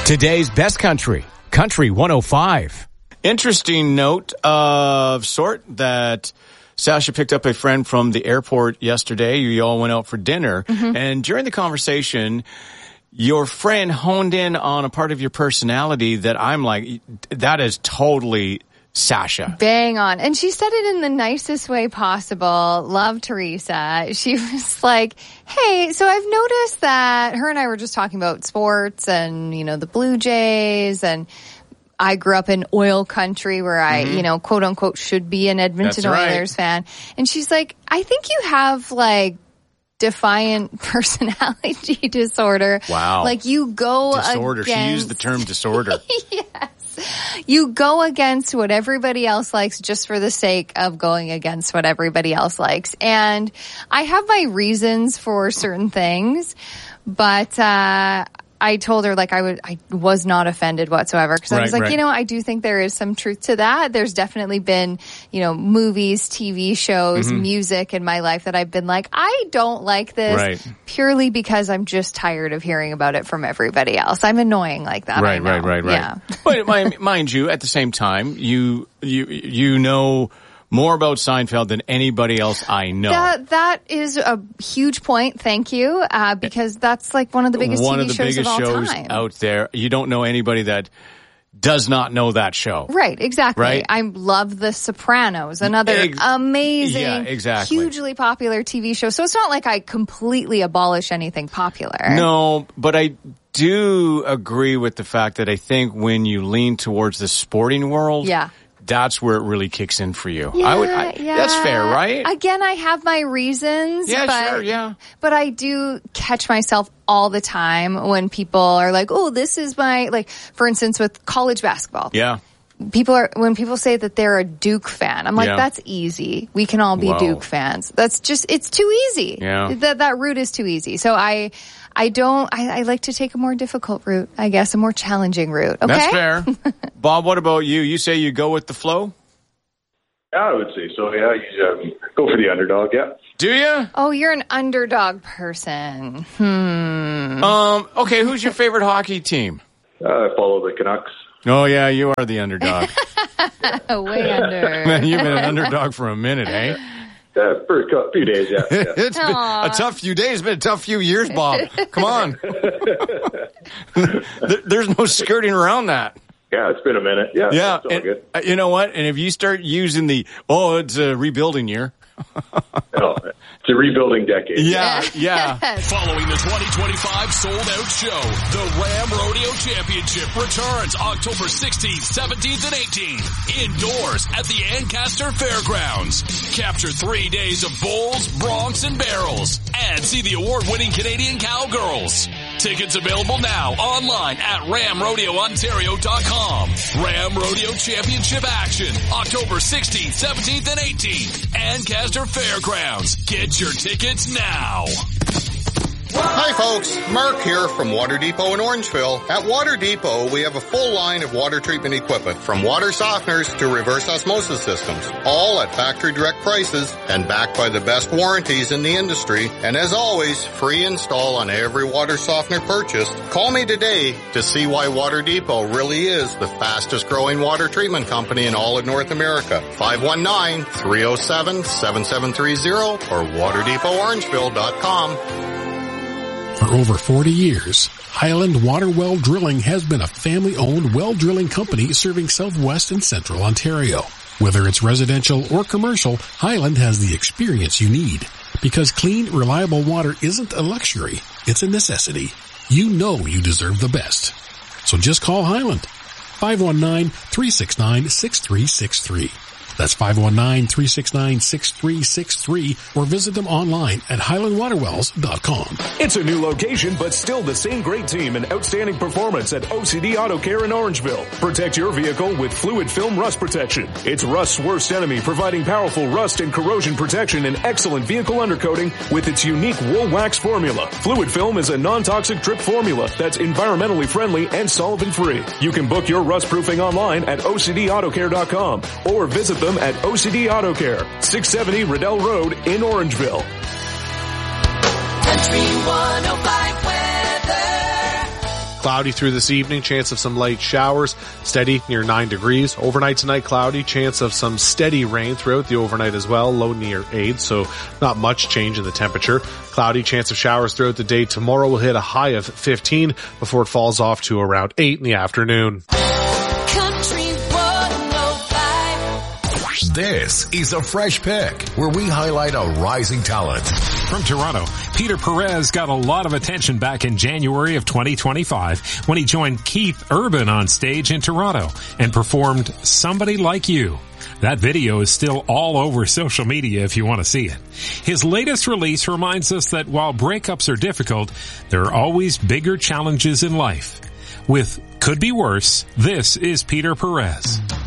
Today's best country, Country 105. Interesting note of sort that Sasha picked up a friend from the airport yesterday. You all went out for dinner. Mm-hmm. And during the conversation, your friend honed in on a part of your personality that I'm like, that is totally Sasha. Bang on. And she said it in the nicest way possible. Love Teresa. She was like, hey, so I've noticed that her and I were just talking about sports and, you know, the Blue Jays, and I grew up in oil country where I, you know, quote unquote, should be an Edmonton Oilers fan. And she's like, I think you have like defiant personality disorder. Wow. Like you go disorder. Against... She used the term disorder. Yes. You go against what everybody else likes just for the sake of going against what everybody else likes. And I have my reasons for certain things, but I told her like I was not offended whatsoever, because I was like, you know, I do think there is some truth to that. There's definitely been, you know, movies, TV shows, music in my life that I've been like, I don't like this purely because I'm just tired of hearing about it from everybody else. I'm annoying like that. Right. Yeah. But mind you, at the same time, you know more about Seinfeld than anybody else I know. That is a huge point. Thank you. Because that's like one of the biggest TV shows of all time. One of the biggest shows out there. You don't know anybody that does not know that show. Right, exactly. Right? I love The Sopranos, another amazing, hugely popular TV show. So it's not like I completely abolish anything popular. No, but I do agree with the fact that I think when you lean towards the sporting world, that's where it really kicks in for you. That's fair, right? Again, I have my reasons. But I do catch myself all the time when people are like, oh, this is my, like, for instance, with college basketball. Yeah. When people say that they're a Duke fan, I'm like, that's easy. We can all be Duke fans. That's just, it's too easy. Yeah. That route is too easy. So I like to take a more difficult route, I guess, a more challenging route. Okay? That's fair. Bob, what about you? You say you go with the flow? I would say so, yeah. You go for the underdog, yeah. Do you? Oh, you're an underdog person. Okay, who's your favorite hockey team? I follow the Canucks. Oh, yeah, you are the underdog. Way under. Man, you've been an underdog for a minute, eh? For a few days, yeah. It's been a tough few days, been a tough few years, Bob. Come on. There's no skirting around that. Yeah, it's been a minute. Yeah, it's all good. You know what? And if you start using it's a rebuilding year. No, it's a rebuilding decade. Yeah. Following the 2025 sold-out show, the Ram Rodeo Championship returns October 16th, 17th, and 18th. Indoors at the Ancaster Fairgrounds. Capture 3 days of bulls, broncs, and barrels. And see the award-winning Canadian Cowgirls. Tickets available now online at RamRodeoOntario.com. Ram Rodeo Championship action, October 16th, 17th, and 18th. Ancaster Fairgrounds. Get your tickets now. Hi folks, Mark here from Water Depot in Orangeville. At Water Depot, we have a full line of water treatment equipment, from water softeners to reverse osmosis systems, all at factory direct prices and backed by the best warranties in the industry. And as always, free install on every water softener purchased. Call me today to see why Water Depot really is the fastest growing water treatment company in all of North America. 519-307-7730 or waterdepot.orangeville.com. For over 40 years, Highland Water Well Drilling has been a family-owned well drilling company serving southwest and central Ontario. Whether it's residential or commercial, Highland has the experience you need. Because clean, reliable water isn't a luxury, it's a necessity. You know you deserve the best. So just call Highland. 519-369-6363. That's 519-369-6363, or visit them online at HighlandWaterWells.com. It's a new location, but still the same great team and outstanding performance at OCD Auto Care in Orangeville. Protect your vehicle with Fluid Film Rust Protection. It's rust's worst enemy, providing powerful rust and corrosion protection and excellent vehicle undercoating with its unique wool wax formula. Fluid Film is a non-toxic drip formula that's environmentally friendly and solvent-free. You can book your rust proofing online at OCDAutoCare.com or visit them at OCD Auto Care, 670 Riddell Road in Orangeville. Country 105 weather. Cloudy through this evening, chance of some light showers, steady near 9 degrees. Overnight tonight, cloudy, chance of some steady rain throughout the overnight as well, low near 8, so not much change in the temperature. Cloudy, chance of showers throughout the day. Tomorrow will hit a high of 15 before it falls off to around 8 in the afternoon. This is a Fresh Pick, where we highlight a rising talent. From Toronto, Peter Perez got a lot of attention back in January of 2025 when he joined Keith Urban on stage in Toronto and performed Somebody Like You. That video is still all over social media if you want to see it. His latest release reminds us that while breakups are difficult, there are always bigger challenges in life. With Could Be Worse, this is Peter Perez.